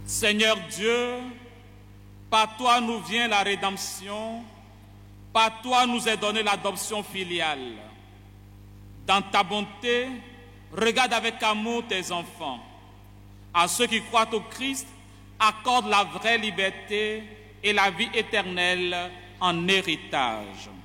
Seigneur Dieu, par toi nous vient la rédemption, par toi nous est donnée l'adoption filiale. Dans ta bonté, regarde avec amour tes enfants. À ceux qui croient au Christ, accorde la vraie liberté et la vie éternelle en héritage.